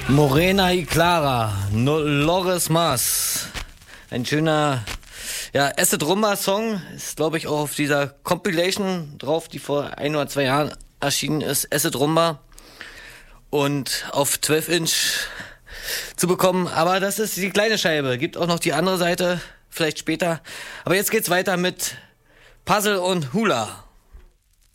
Morena y Clara, Loris Mas. Ein schöner, Acid Rumba Song. Ist, glaube ich, auch auf dieser Compilation drauf, die vor 1 oder 2 Jahren erschienen ist. Acid Rumba. Und auf 12-Inch zu bekommen. Aber das ist die kleine Scheibe. Gibt auch noch die andere Seite, vielleicht später. Aber jetzt geht's weiter mit Puzzle und Hula.